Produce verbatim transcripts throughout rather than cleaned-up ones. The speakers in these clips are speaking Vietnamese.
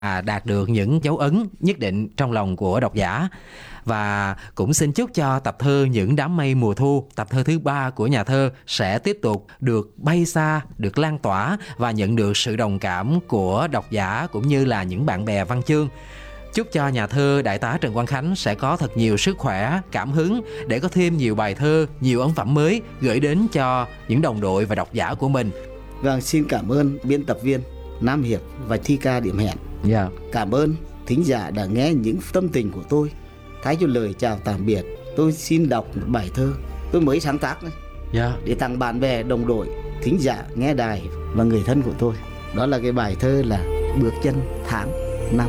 à, đạt được những dấu ấn nhất định trong lòng của độc giả. Và cũng xin chúc cho tập thơ Những Đám Mây Mùa Thu, tập thơ thứ ba của nhà thơ sẽ tiếp tục được bay xa, được lan tỏa và nhận được sự đồng cảm của độc giả cũng như là những bạn bè văn chương. Chúc cho nhà thơ Đại tá Trần Quang Khánh sẽ có thật nhiều sức khỏe, cảm hứng để có thêm nhiều bài thơ, nhiều ấn phẩm mới gửi đến cho những đồng đội và độc giả của mình. Vâng, xin cảm ơn biên tập viên Nam Hiệp và thi ca Điểm Hẹn. Yeah. Cảm ơn thính giả đã nghe những tâm tình của tôi. Thay cho lời chào tạm biệt, tôi xin đọc một bài thơ tôi mới sáng tác đấy, yeah. để tặng bạn bè, đồng đội, thính giả nghe đài và người thân của tôi. Đó là cái bài thơ là Bước Chân Tháng Năm.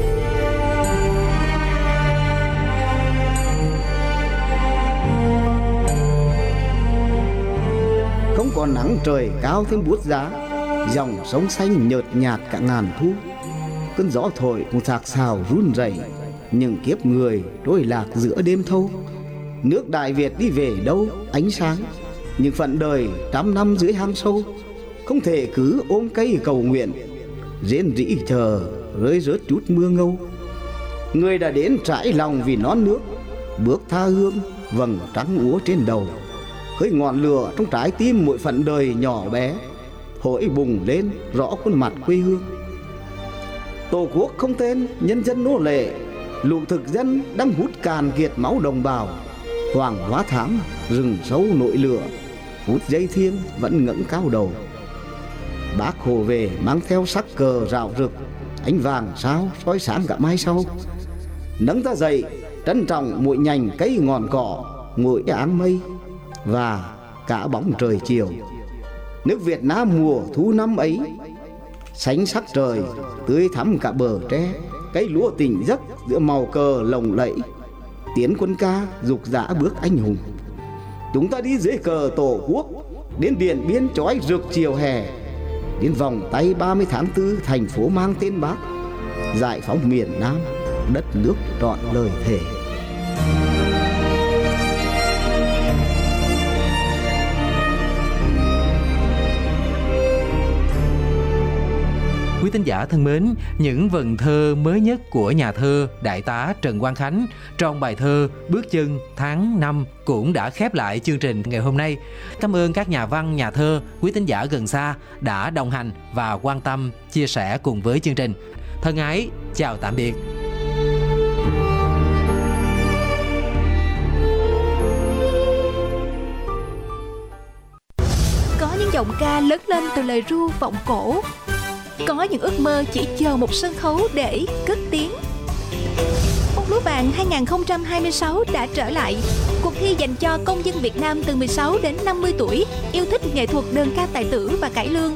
Không còn nắng trời cao thêm buốt giá, dòng sông xanh nhợt nhạt cả ngàn thu. Cơn gió thổi cùng sạc sào run rẩy, những kiếp người trôi lạc giữa đêm thâu. Nước Đại Việt đi về đâu ánh sáng, những phận đời trăm năm dưới hang sâu. Không thể cứ ôm cây cầu nguyện, rên rỉ chờ rơi rớt chút mưa ngâu. Người đã đến trải lòng vì non nước, bước tha hương vầng trắng úa trên đầu. Khơi ngọn lửa trong trái tim mỗi phận đời nhỏ bé, hổi bùng lên rõ khuôn mặt quê hương. Tổ quốc không tên, nhân dân nô lệ, lũ thực dân đang hút cạn kiệt máu đồng bào. Hoàng hóa thám, rừng sâu nội lửa, phút giây thiêng vẫn ngẩng cao đầu. Bác Hồ về mang theo sắc cờ rạo rực, ánh vàng sao soi sáng cả mai sau. Nâng ta dậy, trân trọng mỗi nhành cây ngọn cỏ, mỗi áng mây và cả bóng trời chiều. Nước Việt Nam mùa thu năm ấy, sánh sắc trời tươi thắm cả bờ tre. Cây lúa tỉnh giấc giữa màu cờ lồng lẫy, tiến quân ca dục dã bước anh hùng. Chúng ta đi dưới cờ Tổ quốc, đến Điện Biên chói rực chiều hè, đến vòng tay ba mươi tháng tư thành phố mang tên Bác, giải phóng miền Nam, đất nước trọn lời thề. Quý thính giả thân mến, những vần thơ mới nhất của nhà thơ Đại tá Trần Quang Khánh trong bài thơ Bước Chân Tháng Năm cũng đã khép lại chương trình ngày hôm nay. Cảm ơn các nhà văn, nhà thơ, quý thính giả gần xa đã đồng hành và quan tâm, chia sẻ cùng với chương trình. Thân ái, chào tạm biệt. Có những giọng ca lớn lên từ lời ru vọng cổ, có những ước mơ chỉ chờ một sân khấu để cất tiếng. Bông lúa vàng hai không hai sáu đã trở lại, cuộc thi dành cho công dân Việt Nam từ mười sáu đến năm mươi tuổi yêu thích nghệ thuật đơn ca tài tử và cải lương.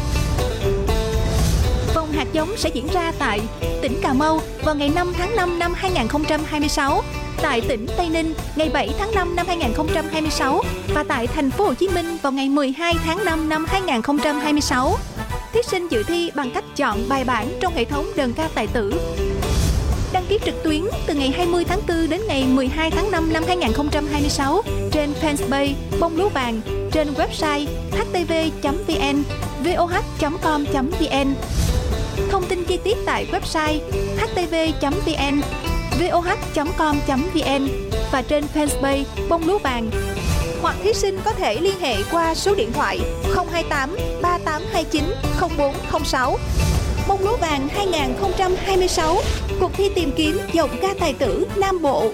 Vòng hạt giống sẽ diễn ra tại tỉnh Cà Mau vào ngày năm tháng năm năm hai không hai sáu, tại tỉnh Tây Ninh ngày bảy tháng năm năm hai không hai sáu và tại thành phố Hồ Chí Minh vào ngày mười hai tháng năm năm hai không hai sáu. Thí sinh dự thi bằng cách chọn bài bản trong hệ thống đơn ca tài tử. Đăng ký trực tuyến từ ngày hai mươi tháng tư đến ngày mười hai tháng năm năm hai không hai sáu trên fanpage Bông Lúa Vàng, trên website h t v chấm v n, v o h chấm com chấm v n. Thông tin chi tiết tại website h t v chấm v n, v o h chấm com chấm v n và trên fanpage Bông Lúa Vàng. Hoặc thí sinh có thể liên hệ qua số điện thoại không hai tám ba tám hai chín không bốn không sáu. Bông Lúa Vàng hai không hai sáu, cuộc thi tìm kiếm giọng ca tài tử Nam Bộ.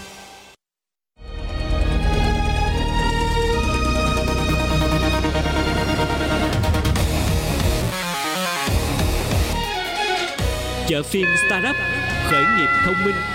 Chợ phiên Startup khởi nghiệp thông minh.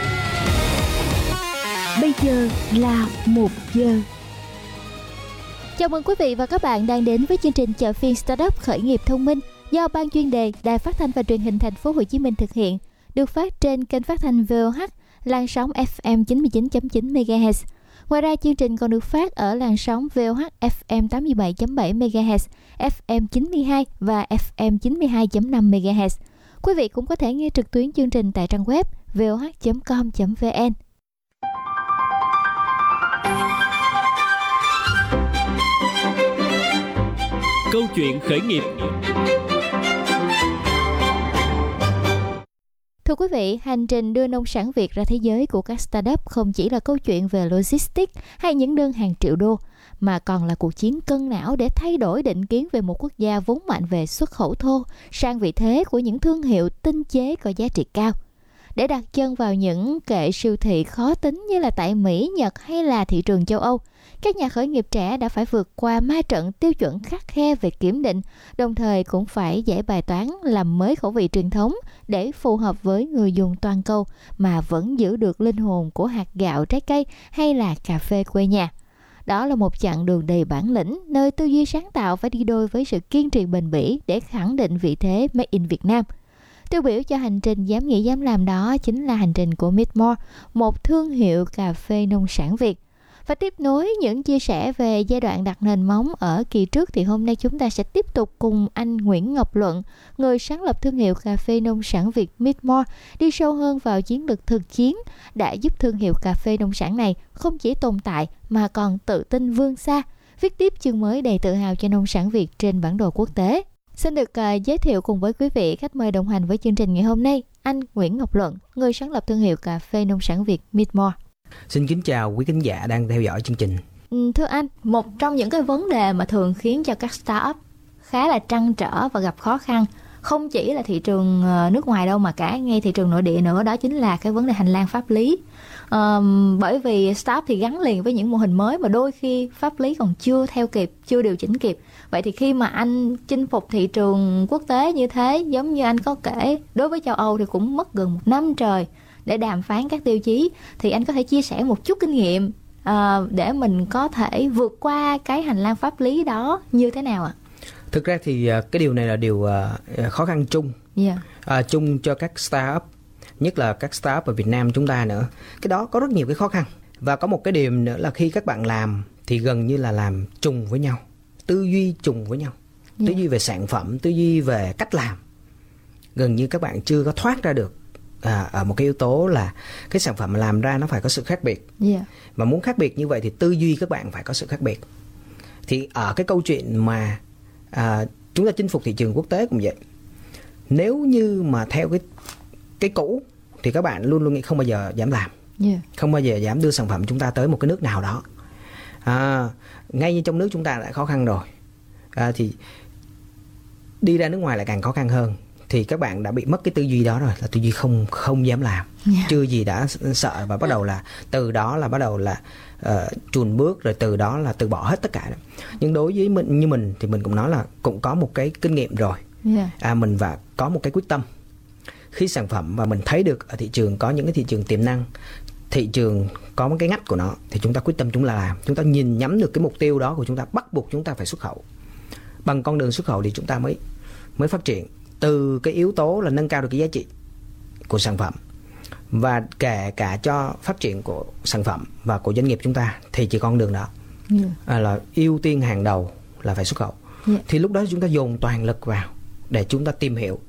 Bây giờ là một giờ. Chào mừng quý vị và các bạn đang đến với chương trình Chợ phiên Startup khởi nghiệp thông minh do Ban chuyên đề Đài Phát thanh và Truyền hình Thành phố Hồ Chí Minh thực hiện, được phát trên kênh phát thanh vê o hát làn sóng ép em chín mươi chín chấm chín mê ga héc. Ngoài ra chương trình còn được phát ở làn sóng vê o hát ép em tám mươi bảy chấm bảy mê ga héc, ép em chín mươi hai và ép em chín mươi hai chấm năm mê ga héc. Quý vị cũng có thể nghe trực tuyến chương trình tại trang web v o h chấm com chấm v n. Câu chuyện khởi nghiệp. Thưa quý vị, hành trình đưa nông sản Việt ra thế giới của các startup không chỉ là câu chuyện về logistics hay những đơn hàng triệu đô, mà còn là cuộc chiến cân não để thay đổi định kiến về một quốc gia vốn mạnh về xuất khẩu thô sang vị thế của những thương hiệu tinh chế có giá trị cao. Để đặt chân vào những kệ siêu thị khó tính như là tại Mỹ, Nhật hay là thị trường châu Âu, các nhà khởi nghiệp trẻ đã phải vượt qua ma trận tiêu chuẩn khắt khe về kiểm định, đồng thời cũng phải giải bài toán làm mới khẩu vị truyền thống để phù hợp với người dùng toàn cầu mà vẫn giữ được linh hồn của hạt gạo, trái cây hay là cà phê quê nhà. Đó là một chặng đường đầy bản lĩnh, nơi tư duy sáng tạo phải đi đôi với sự kiên trì bền bỉ để khẳng định vị thế Made in Việt Nam. Tiêu biểu cho hành trình dám nghĩ dám làm đó chính là hành trình của Meetmore, một thương hiệu cà phê nông sản Việt. Và tiếp nối những chia sẻ về giai đoạn đặt nền móng ở kỳ trước thì hôm nay chúng ta sẽ tiếp tục cùng anh Nguyễn Ngọc Luận, người sáng lập thương hiệu cà phê nông sản Việt Meetmore, đi sâu hơn vào chiến lược thực chiến đã giúp thương hiệu cà phê nông sản này không chỉ tồn tại mà còn tự tin vươn xa, viết tiếp chương mới đầy tự hào cho nông sản Việt trên bản đồ quốc tế. Xin được uh, giới thiệu cùng với quý vị khách mời đồng hành với chương trình ngày hôm nay, anh Nguyễn Ngọc Luận, người sáng lập thương hiệu cà phê nông sản Việt Meetmore. Xin kính chào quý khán giả đang theo dõi chương trình. Ừ, thưa anh, một trong những cái vấn đề mà thường khiến cho các startup khá là trăn trở và gặp khó khăn, không chỉ là thị trường nước ngoài đâu mà cả ngay thị trường nội địa nữa, đó chính là cái vấn đề hành lang pháp lý. À, bởi vì startup thì gắn liền với những mô hình mới mà đôi khi pháp lý còn chưa theo kịp, chưa điều chỉnh kịp. Vậy thì khi mà anh chinh phục thị trường quốc tế như thế, giống như anh có kể, đối với châu Âu thì cũng mất gần một năm trời để đàm phán các tiêu chí, thì anh có thể chia sẻ một chút kinh nghiệm à, để mình có thể vượt qua cái hành lang pháp lý đó như thế nào ạ? Thực ra thì cái điều này là điều khó khăn chung, yeah. à, chung cho các startup, nhất là các startup ở Việt Nam chúng ta nữa. Cái đó có rất nhiều cái khó khăn. Và có một cái điểm nữa là khi các bạn làm thì gần như là làm trùng với nhau, tư duy trùng với nhau, yeah. tư duy về sản phẩm, tư duy về cách làm. Gần như các bạn chưa có thoát ra được à, ở một cái yếu tố là cái sản phẩm mà làm ra nó phải có sự khác biệt. yeah. Và muốn khác biệt như vậy thì tư duy các bạn phải có sự khác biệt. Thì ở cái câu chuyện mà à, chúng ta chinh phục thị trường quốc tế cũng vậy. Nếu như mà theo cái cái cũ thì các bạn luôn luôn nghĩ không bao giờ dám làm, yeah. không bao giờ dám đưa sản phẩm chúng ta tới một cái nước nào đó. À, ngay như trong nước chúng ta đã khó khăn rồi, à, thì đi ra nước ngoài lại càng khó khăn hơn. Thì các bạn đã bị mất cái tư duy đó rồi, là tư duy không không dám làm, yeah. chưa gì đã sợ, và bắt đầu là từ đó là bắt đầu là uh, chùn bước, rồi từ đó là từ bỏ hết tất cả đó. Nhưng đối với mình như mình thì mình cũng nói là cũng có một cái kinh nghiệm rồi, yeah. à, mình và có một cái quyết tâm. Khi sản phẩm mà mình thấy được ở thị trường có những cái thị trường tiềm năng, thị trường có một cái ngách của nó, thì chúng ta quyết tâm chúng ta làm. Chúng ta nhìn nhắm được cái mục tiêu đó của chúng ta, bắt buộc chúng ta phải xuất khẩu. Bằng con đường xuất khẩu thì chúng ta mới mới phát triển. Từ cái yếu tố là nâng cao được cái giá trị của sản phẩm, và kể cả cho phát triển của sản phẩm và của doanh nghiệp chúng ta, thì chỉ con đường đó, yeah. à, là ưu tiên hàng đầu là phải xuất khẩu. yeah. Thì lúc đó chúng ta dồn toàn lực vào để chúng ta tìm hiểu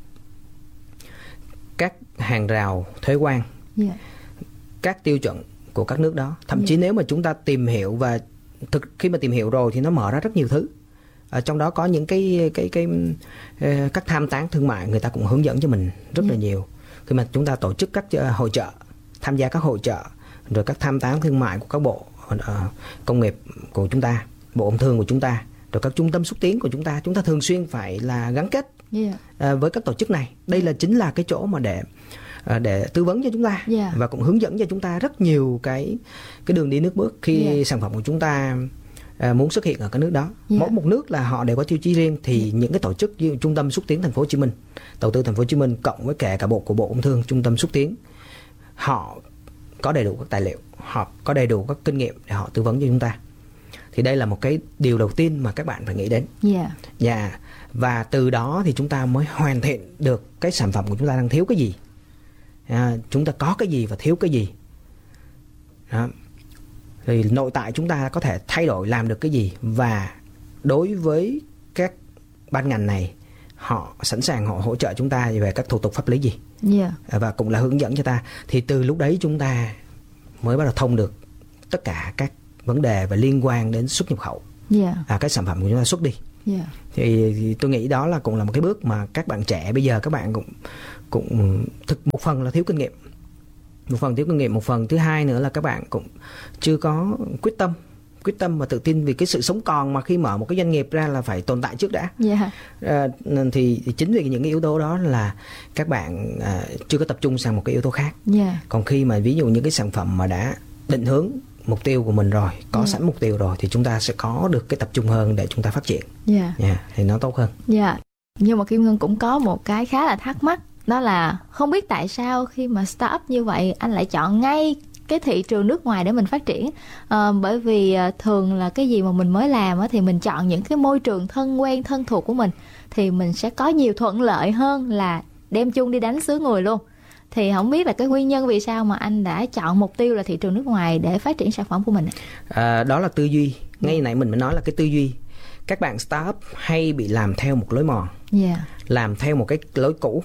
các hàng rào thuế quan, yeah. các tiêu chuẩn của các nước đó. Thậm yeah. chí nếu mà chúng ta tìm hiểu, và thực khi mà tìm hiểu rồi thì nó mở ra rất nhiều thứ. Ở trong đó có những cái cái cái, cái các tham tán thương mại, người ta cũng hướng dẫn cho mình rất yeah. là nhiều. Khi mà chúng ta tổ chức các hội chợ, tham gia các hội chợ, rồi các tham tán thương mại của các bộ uh, công nghiệp của chúng ta, bộ công thương của chúng ta, rồi các trung tâm xúc tiến của chúng ta, chúng ta thường xuyên phải là gắn kết yeah. uh, với các tổ chức này. Đây yeah. là chính là cái chỗ mà để uh, để tư vấn cho chúng ta, yeah. và cũng hướng dẫn cho chúng ta rất nhiều cái cái đường đi nước bước khi yeah. sản phẩm của chúng ta À, muốn xuất hiện ở cái nước đó. Yeah. Mỗi một nước là họ đều có tiêu chí riêng, thì yeah. những cái tổ chức như Trung tâm xúc tiến Thành phố Hồ Chí Minh, đầu tư Thành phố Hồ Chí Minh, cộng với kể cả bộ của Bộ Công Thương, Trung tâm xúc tiến, họ có đầy đủ các tài liệu, họ có đầy đủ các kinh nghiệm để họ tư vấn cho chúng ta. Thì đây là một cái điều đầu tiên mà các bạn phải nghĩ đến. Yeah. Yeah. Và từ đó thì chúng ta mới hoàn thiện được cái sản phẩm của chúng ta đang thiếu cái gì, à, chúng ta có cái gì và thiếu cái gì. Đó. Thì nội tại chúng ta có thể thay đổi làm được cái gì, và đối với các ban ngành này, họ sẵn sàng họ hỗ trợ chúng ta về các thủ tục pháp lý gì, yeah. và cũng là hướng dẫn cho ta. Thì từ lúc đấy chúng ta mới bắt đầu thông được tất cả các vấn đề và liên quan đến xuất nhập khẩu, yeah. à, cái sản phẩm của chúng ta xuất đi. Yeah. Thì, thì tôi nghĩ đó là cũng là một cái bước mà các bạn trẻ bây giờ các bạn cũng cũng thực một phần là thiếu kinh nghiệm, một phần thiếu kinh nghiệm, một phần thứ hai nữa là các bạn cũng chưa có quyết tâm quyết tâm và tự tin vì cái sự sống còn mà khi mở một cái doanh nghiệp ra là phải tồn tại trước đã. Yeah. À, thì, thì chính vì những cái yếu tố đó là các bạn à, chưa có tập trung sang một cái yếu tố khác. Yeah. Còn khi mà ví dụ những cái sản phẩm mà đã định hướng mục tiêu của mình rồi, có Yeah. sẵn mục tiêu rồi thì chúng ta sẽ có được cái tập trung hơn để chúng ta phát triển. Yeah. Yeah, thì nó tốt hơn. Dạ. Nhưng mà Kim Ngân cũng có một cái khá là thắc mắc, đó là không biết tại sao khi mà startup như vậy anh lại chọn ngay cái thị trường nước ngoài để mình phát triển. À, bởi vì à, thường là cái gì mà mình mới làm á, thì mình chọn những cái môi trường thân quen thân thuộc của mình thì mình sẽ có nhiều thuận lợi hơn là đem chung đi đánh xứ người luôn. Thì không biết là cái nguyên nhân vì sao mà anh đã chọn mục tiêu là thị trường nước ngoài để phát triển sản phẩm của mình. À, đó là tư duy. Ngay nãy mình mới nói là cái tư duy. Các bạn startup hay bị làm theo một lối mòn, Yeah. làm theo một cái lối cũ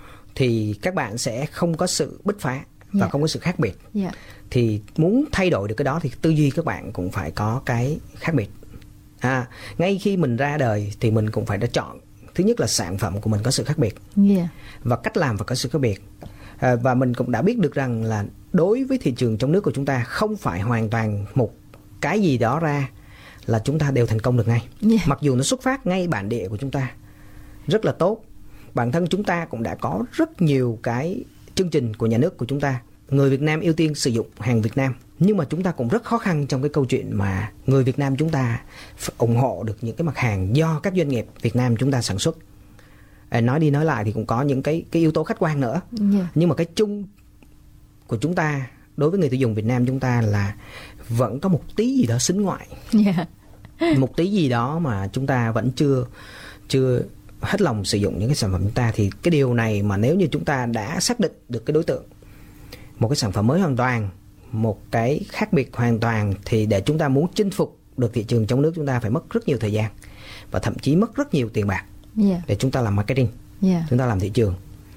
thì các bạn sẽ không có sự bứt phá và Yeah. không có sự khác biệt. Yeah. Thì muốn thay đổi được cái đó thì tư duy các bạn cũng phải có cái khác biệt. À, ngay khi mình ra đời thì mình cũng phải đã chọn, thứ nhất là sản phẩm của mình có sự khác biệt, Yeah. và cách làm phải có sự khác biệt. À, và mình cũng đã biết được rằng là đối với thị trường trong nước của chúng ta không phải hoàn toàn một cái gì đó ra là chúng ta đều thành công được ngay. Yeah. Mặc dù nó xuất phát ngay bản địa của chúng ta rất là tốt. Bản thân chúng ta cũng đã có rất nhiều cái chương trình của nhà nước của chúng ta, người Việt Nam ưu tiên sử dụng hàng Việt Nam. Nhưng mà chúng ta cũng rất khó khăn trong cái câu chuyện mà người Việt Nam chúng ta ủng hộ được những cái mặt hàng do các doanh nghiệp Việt Nam chúng ta sản xuất. À, nói đi nói lại thì cũng có những cái, cái yếu tố khách quan nữa. Yeah. Nhưng mà cái chung của chúng ta đối với người tiêu dùng Việt Nam chúng ta là vẫn có một tí gì đó xính ngoại. Yeah. Một tí gì đó mà chúng ta vẫn chưa chưa hết lòng sử dụng những cái sản phẩm của chúng ta. Thì cái điều này mà nếu như chúng ta đã xác định được cái đối tượng, một cái sản phẩm mới hoàn toàn, một cái khác biệt hoàn toàn, thì để chúng ta muốn chinh phục được thị trường trong nước chúng ta phải mất rất nhiều thời gian và thậm chí mất rất nhiều tiền bạc. Yeah. Để chúng ta làm marketing, Yeah. chúng ta làm thị trường.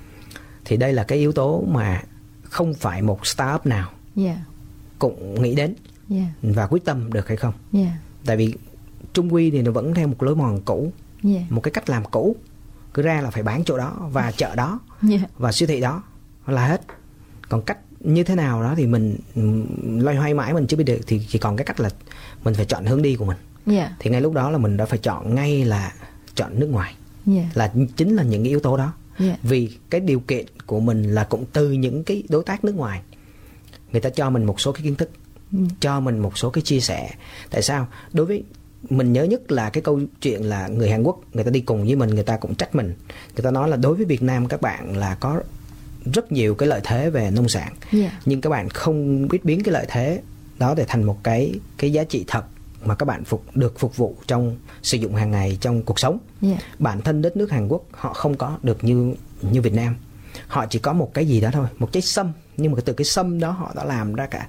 Thì đây là cái yếu tố mà không phải một startup nào Yeah. cũng nghĩ đến Yeah. và quyết tâm được hay không. Yeah. Tại vì trung quy thì nó vẫn theo một lối mòn cũ, Yeah. một cái cách làm cũ, cứ ra là phải bán chỗ đó và chợ đó Yeah. và siêu thị đó là hết. Còn cách như thế nào đó thì mình loay hoay mãi mình chưa biết được. Thì chỉ còn cái cách là mình phải chọn hướng đi của mình. Yeah. Thì ngay lúc đó là mình đã phải chọn ngay là chọn nước ngoài. Yeah. Là chính là những cái yếu tố đó. Yeah. Vì cái điều kiện của mình là cũng từ những cái đối tác nước ngoài, người ta cho mình một số cái kiến thức, Ừ. cho mình một số cái chia sẻ. Tại sao? Đối với mình nhớ nhất là cái câu chuyện là người Hàn Quốc, người ta đi cùng với mình, người ta cũng trách mình. Người ta nói là đối với Việt Nam các bạn là có rất nhiều cái lợi thế về nông sản, Yeah. nhưng các bạn không biết biến cái lợi thế đó để thành một cái cái giá trị thật mà các bạn phục được phục vụ trong sử dụng hàng ngày trong cuộc sống. Yeah. Bản thân đất nước Hàn Quốc họ không có được như như Việt Nam. Họ chỉ có một cái gì đó thôi, một trái sâm, nhưng mà từ cái sâm đó họ đã làm ra cả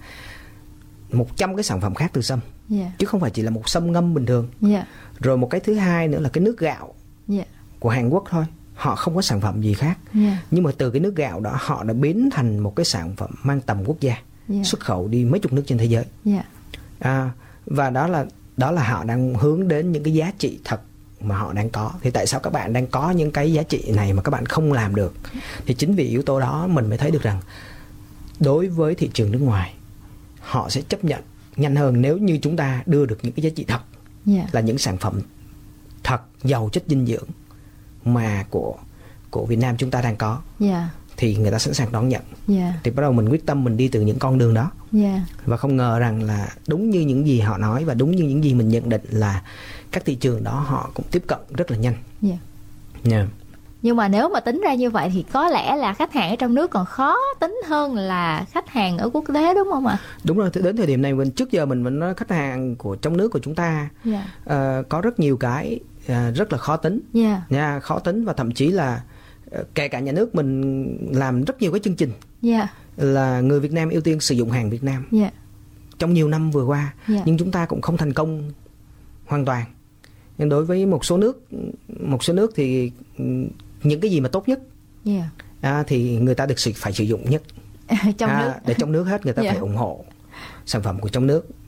một trăm cái sản phẩm khác từ sâm, Yeah. chứ không phải chỉ là một sâm ngâm bình thường. Yeah. Rồi một cái thứ hai nữa là cái nước gạo Yeah. của Hàn Quốc thôi, họ không có sản phẩm gì khác. Yeah. Nhưng mà từ cái nước gạo đó họ đã biến thành một cái sản phẩm mang tầm quốc gia, Yeah. xuất khẩu đi mấy chục nước trên thế giới. Yeah. À, và đó là đó là họ đang hướng đến những cái giá trị thật mà họ đang có. Thì tại sao các bạn đang có những cái giá trị này mà các bạn không làm được? Thì chính vì yếu tố đó mình mới thấy được rằng đối với thị trường nước ngoài, họ sẽ chấp nhận nhanh hơn nếu như chúng ta đưa được những cái giá trị thật, Yeah. là những sản phẩm thật giàu chất dinh dưỡng mà của của Việt Nam chúng ta đang có, Yeah. thì người ta sẵn sàng đón nhận. Yeah. Thì bắt đầu mình quyết tâm mình đi từ những con đường đó. Yeah. Và không ngờ rằng là đúng như những gì họ nói và đúng như những gì mình nhận định là các thị trường đó họ cũng tiếp cận rất là nhanh. Yeah. Yeah. Nhưng mà nếu mà tính ra như vậy thì có lẽ là khách hàng ở trong nước còn khó tính hơn là khách hàng ở quốc tế, đúng không ạ? Đúng rồi, đến thời điểm này mình trước giờ mình vẫn nói khách hàng của trong nước của chúng ta Yeah. uh, có rất nhiều cái uh, rất là khó tính. Yeah. Nha, khó tính và thậm chí là uh, kể cả nhà nước mình làm rất nhiều cái chương trình Yeah. là người Việt Nam ưu tiên sử dụng hàng Việt Nam Yeah. trong nhiều năm vừa qua. Yeah. Nhưng chúng ta cũng không thành công hoàn toàn. Nhưng đối với một số nước một số nước thì những cái gì mà tốt nhất Yeah. à, thì người ta được sự phải sử dụng nhất Trong à, nước. để trong nước hết, người ta Yeah. phải ủng hộ sản phẩm của trong nước.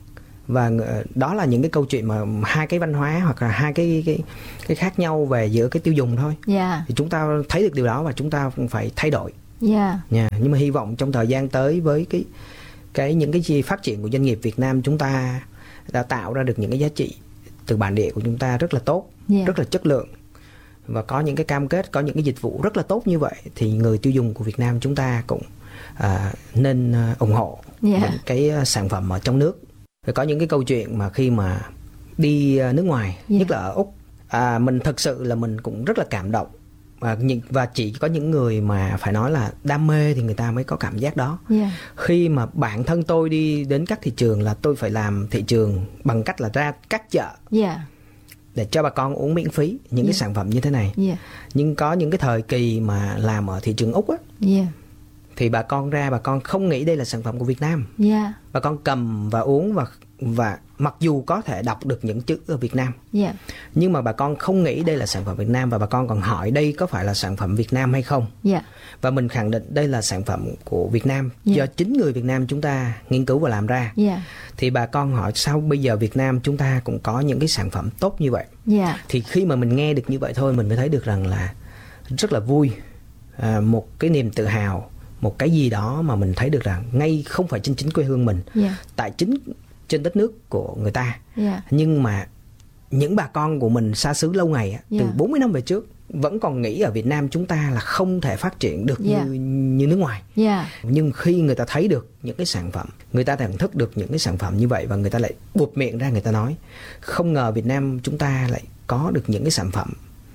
Và đó là những cái câu chuyện mà hai cái văn hóa hoặc là hai cái cái cái khác nhau về giữa cái tiêu dùng thôi. Yeah. Thì chúng ta thấy được điều đó và chúng ta cũng phải thay đổi. Yeah. Yeah. Nhưng mà hy vọng trong thời gian tới với cái cái những cái gì phát triển của doanh nghiệp Việt Nam, chúng ta đã tạo ra được những cái giá trị từ bản địa của chúng ta rất là tốt, Yeah. rất là chất lượng, và có những cái cam kết, có những cái dịch vụ rất là tốt như vậy, thì người tiêu dùng của Việt Nam chúng ta cũng à, nên à, ủng hộ Yeah. những cái à, sản phẩm ở trong nước. Rồi có những cái câu chuyện mà khi mà đi à, nước ngoài, Yeah. nhất là ở Úc, à, mình thật sự là mình cũng rất là cảm động. Và, và chỉ có những người mà phải nói là đam mê thì người ta mới có cảm giác đó. Yeah. Khi mà bản thân tôi đi đến các thị trường là tôi phải làm thị trường bằng cách là ra các chợ Yeah. để cho bà con uống miễn phí những Yeah. cái sản phẩm như thế này. Yeah. Nhưng có những cái thời kỳ mà làm ở thị trường Úc á, Yeah. thì bà con ra, bà con không nghĩ đây là sản phẩm của Việt Nam. Yeah. Bà con cầm và uống, và và mặc dù có thể đọc được những chữ ở Việt Nam, Yeah. nhưng mà bà con không nghĩ đây là sản phẩm Việt Nam, và bà con còn hỏi đây có phải là sản phẩm Việt Nam hay không. Yeah. Và mình khẳng định đây là sản phẩm của Việt Nam, Yeah. do chính người Việt Nam chúng ta nghiên cứu và làm ra. Yeah. Thì bà con hỏi sao bây giờ Việt Nam chúng ta cũng có những cái sản phẩm tốt như vậy. Yeah. Thì khi mà mình nghe được như vậy thôi, mình mới thấy được rằng là rất là vui, à, một cái niềm tự hào, một cái gì đó mà mình thấy được rằng ngay không phải trên chính quê hương mình, Yeah. tại chính trên đất nước của người ta, Yeah. nhưng mà những bà con của mình xa xứ lâu ngày á, từ Yeah. bốn mươi năm về trước vẫn còn nghĩ ở Việt Nam chúng ta là không thể phát triển được Yeah. như như nước ngoài. Yeah. Nhưng khi người ta thấy được những cái sản phẩm, người ta thưởng thức được những cái sản phẩm như vậy, và người ta lại buột miệng ra, người ta nói không ngờ Việt Nam chúng ta lại có được những cái sản phẩm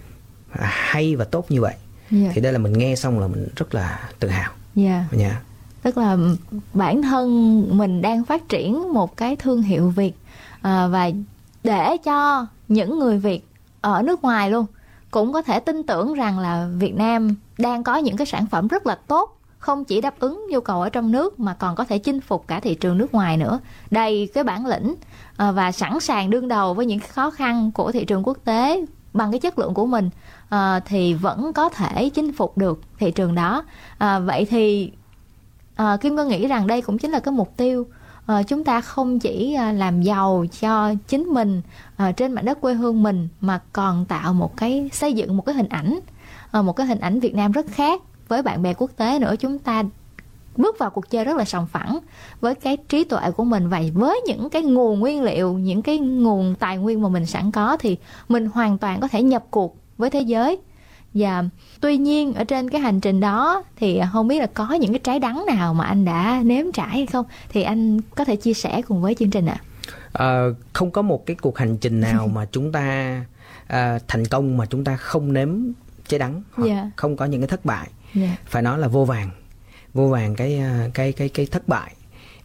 hay và tốt như vậy. Yeah. Thì đây là mình nghe xong là mình rất là tự hào. Yeah. Yeah. Tức là bản thân mình đang phát triển một cái thương hiệu Việt, à, và để cho những người Việt ở nước ngoài luôn cũng có thể tin tưởng rằng là Việt Nam đang có những cái sản phẩm rất là tốt, không chỉ đáp ứng nhu cầu ở trong nước mà còn có thể chinh phục cả thị trường nước ngoài nữa, đầy cái bản lĩnh, à, và sẵn sàng đương đầu với những khó khăn của thị trường quốc tế bằng cái chất lượng của mình, à, thì vẫn có thể chinh phục được thị trường đó. À, vậy thì à, Kim Ngân nghĩ rằng đây cũng chính là cái mục tiêu. À, chúng ta không chỉ à, làm giàu cho chính mình à, trên mảnh đất quê hương mình, mà còn tạo một cái, xây dựng một cái hình ảnh, à, một cái hình ảnh Việt Nam rất khác với bạn bè quốc tế nữa. Chúng ta bước vào cuộc chơi rất là sòng phẳng với cái trí tuệ của mình, và với những cái nguồn nguyên liệu, những cái nguồn tài nguyên mà mình sẵn có, thì mình hoàn toàn có thể nhập cuộc với thế giới. Và tuy nhiên ở trên cái hành trình đó thì không biết là có những cái trái đắng nào mà anh đã nếm trải hay không, thì anh có thể chia sẻ cùng với chương trình ạ. À, không có một cái cuộc hành trình nào mà chúng ta à, thành công mà chúng ta không nếm trái đắng, hoặc Yeah. không có những cái thất bại. Yeah. Phải nói là vô vàn, vô vàn cái cái cái cái thất bại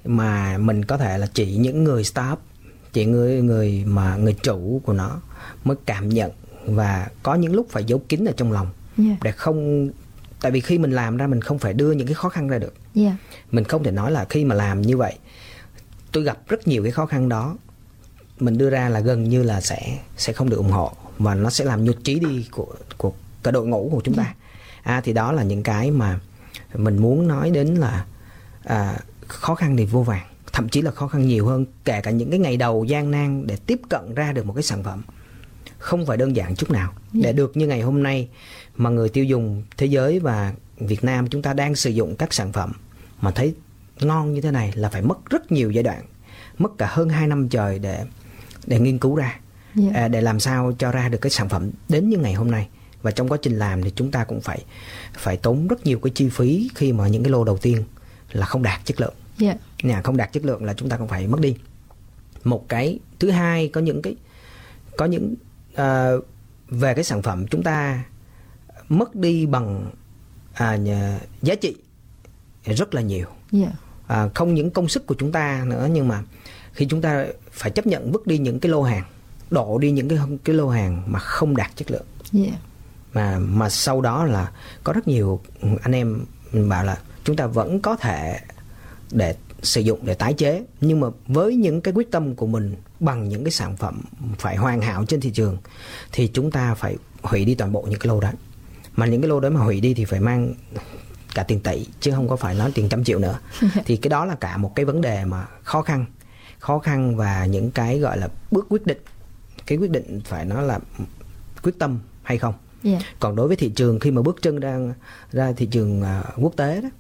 mà mình có thể là chỉ những người startup, chỉ người người mà người chủ của nó mới cảm nhận, và có những lúc phải giấu kín ở trong lòng. Yeah. Để không, tại vì khi mình làm ra mình không phải đưa những cái khó khăn ra được. Yeah. Mình không thể nói là khi mà làm như vậy tôi gặp rất nhiều cái khó khăn đó, mình đưa ra là gần như là sẽ sẽ không được ủng hộ, và nó sẽ làm nhụt chí đi của của cả đội ngũ của chúng ta. À, thì đó là những cái mà mình muốn nói đến là à, khó khăn thì vô vàn, thậm chí là khó khăn nhiều hơn, kể cả những cái ngày đầu gian nan để tiếp cận ra được một cái sản phẩm không phải đơn giản chút nào. Để được như ngày hôm nay mà người tiêu dùng thế giới và Việt Nam chúng ta đang sử dụng các sản phẩm mà thấy ngon như thế này là phải mất rất nhiều giai đoạn, mất cả hơn hai năm trời để để nghiên cứu ra, Yeah. à, để làm sao cho ra được cái sản phẩm đến như ngày hôm nay. Và trong quá trình làm thì chúng ta cũng phải phải tốn rất nhiều cái chi phí khi mà những cái lô đầu tiên là không đạt chất lượng. Yeah. Nhà không đạt chất lượng là chúng ta cũng phải mất đi. Một cái thứ hai, có những cái có những uh, về cái sản phẩm chúng ta mất đi bằng à, nhà, giá trị rất là nhiều. Yeah. À, không những công sức của chúng ta nữa, nhưng mà khi chúng ta phải chấp nhận vứt đi những cái lô hàng, đổ đi những cái cái lô hàng mà không đạt chất lượng. Yeah. Mà mà sau đó là có rất nhiều anh em bảo là chúng ta vẫn có thể để sử dụng, để tái chế, nhưng mà với những cái quyết tâm của mình bằng những cái sản phẩm phải hoàn hảo trên thị trường thì chúng ta phải hủy đi toàn bộ những cái lô đó. Mà những cái lô đó mà hủy đi thì phải mang cả tiền tỷ chứ không có phải nói tiền trăm triệu nữa. Thì cái đó là cả một cái vấn đề mà khó khăn. khó khăn và những cái gọi là bước quyết định. Cái quyết định phải nói là quyết tâm hay không. Yeah. Còn đối với thị trường, khi mà bước chân ra ra thị trường uh, quốc tế đó,